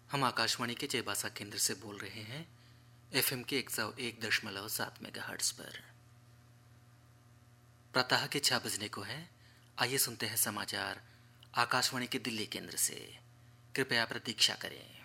हम आकाशवाणी के चेबासा केंद्र से बोल रहे हैं एफएम के 101.7 मेगाहर्ट्ज पर। प्रातः के 6 बजने को है। आइए सुनते हैं समाचार आकाशवाणी के दिल्ली केंद्र से। कृपया प्रतीक्षा करें।